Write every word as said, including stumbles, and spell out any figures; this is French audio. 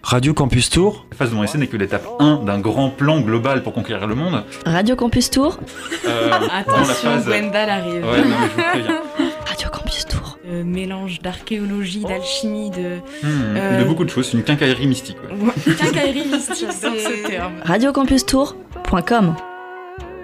Radio Campus Tour. La phase de mon essai n'est que l'étape un d'un grand plan global pour conquérir le monde. Radio Campus Tour. Euh, Attention, phase... Gwendal arrive. Ouais, non, mais je vous préviens. Radio Campus Tour. Euh, mélange d'archéologie, d'alchimie, de... Mmh, euh... De beaucoup de choses, c'est une quincaillerie mystique. Ouais. Quincaillerie mystique, c'est ce terme. radio campus tour point com